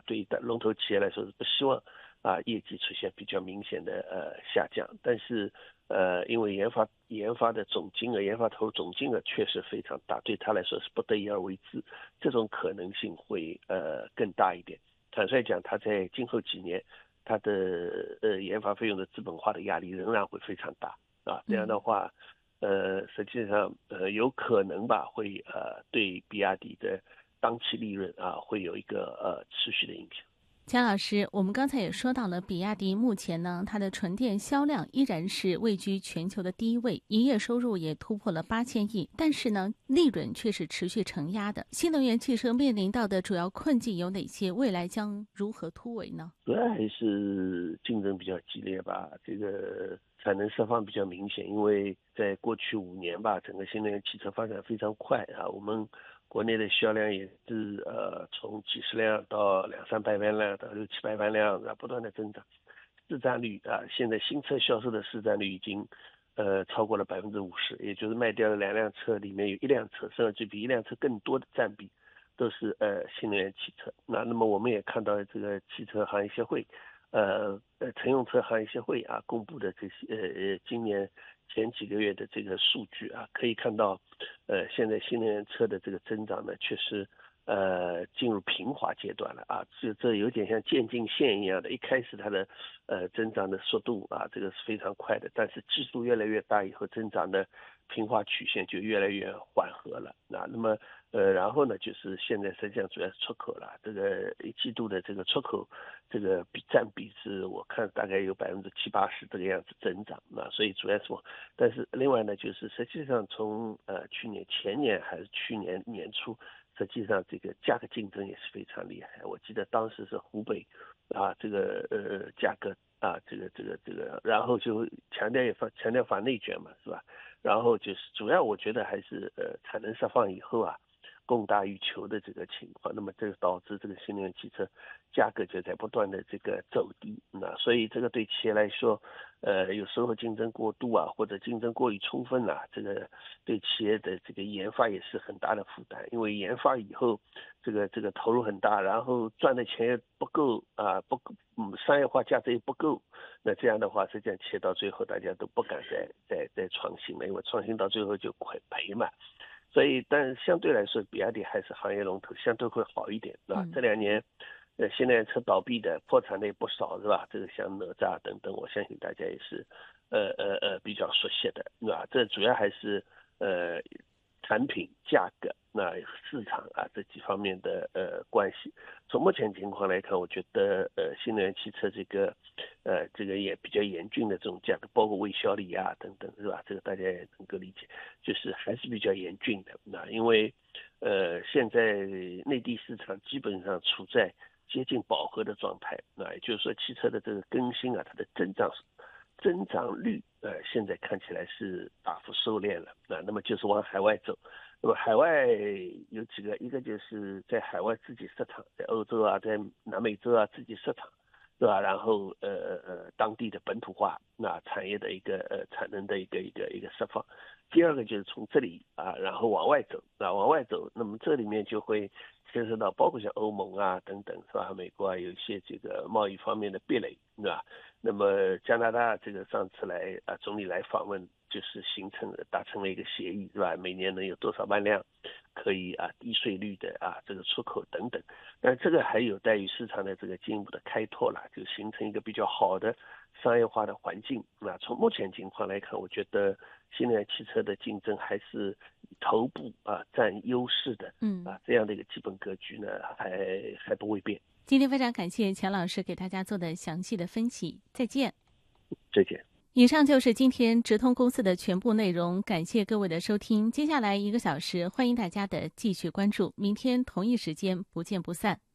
对于龙头企业来说是不希望业绩出现比较明显的下降，但是因为研发的总金额、研发投入总金额确实非常大，对他来说是不得已而为之，这种可能性会更大一点。坦率讲，他在今后几年，他的研发费用的资本化的压力仍然会非常大这样的话，实际上有可能吧，会对比亚迪的当期利润会有一个持续的影响。 钱老师，我们刚才也说到了，比亚迪目前呢，它的纯电销量依然是位居全球的第一位，营业收入也突破了8000亿，但是呢，利润却是持续承压的。新能源汽车面临到的主要困境有哪些？未来将如何突围呢？ 主要还是竞争比较激烈吧，这个产能释放比较明显，因为在过去5年吧，整个新能源汽车发展非常快我们国内的销量也是从几十辆到200-300万辆到600-700万辆不断的增长，市占率现在新车销售的市占率已经超过了50%，也就是卖掉了2辆车里面有1辆车，甚至比1辆车更多的占比都是新能源汽车。那么我们也看到这个汽车行业协会乘用车行业协会公布的这些今年前几个月的这个数据可以看到现在新能源车的这个增长呢确实进入平滑阶段了这有点像渐进线一样的，一开始它的增长的速度这个是非常快的，但是基数越来越大以后，增长的平滑曲线就越来越缓和了那么然后呢，就是现在实际上主要是出口了，这个1季度的这个出口这个占比是我看大概有70-80%这个样子增长所以主要是但是另外呢，就是实际上从前年还是去年年初，实际上这个价格竞争也是非常厉害。我记得当时是湖北这个价格这个，然后就强调反内卷嘛，是吧？然后就是主要我觉得还是产能释放以后供大于求的这个情况，那么这个导致这个新能源汽车价格就在不断的这个走低所以这个对企业来说有时候竞争过度或者竞争过于充分这个对企业的这个研发也是很大的负担，因为研发以后这个投入很大，然后赚的钱也不够不够商业化价值也不够，那这样的话实际上企业到最后大家都不敢再创新了，因为创新到最后就赔嘛。所以但是相对来说比亚迪还是行业龙头，相对会好一点这2年新能源车倒闭的破产的也不少是吧？这个像哪吒等等，我相信大家也是比较熟悉的这主要还是产品价格市场这几方面的关系。从目前情况来看，我觉得新能源汽车这个也比较严峻的这种价格，包括微小李等等是吧？这个大家也能够理解，就是还是比较严峻的因为现在内地市场基本上处在接近饱和的状态也就是说汽车的这个更新它的增长率现在看起来是大幅收敛了那么就是往海外走。那么海外有几个，一个就是在海外自己设厂，在欧洲在南美洲自己设厂，对吧？然后当地的本土化产业的一个产能的一个释放。第二个就是从这里然后往外走那么这里面就会牵涉到包括像欧盟等等是吧？美国有一些这个贸易方面的壁垒，对吧？那么加拿大这个上次来总理来访问，就是达成了一个协议是吧？每年能有多少万辆可以低税率的这个出口等等。但这个还有待于市场的这个进一步的开拓了，就形成一个比较好的商业化的环境从目前情况来看，我觉得新能源汽车的竞争还是头部占优势的这样的一个基本格局呢还不会变。 今天非常感谢钱老师给大家做的详细的分析，再见。 再见。 以上就是今天直通公司的全部内容，感谢各位的收听。接下来1个小时，欢迎大家的继续关注，明天同一时间不见不散。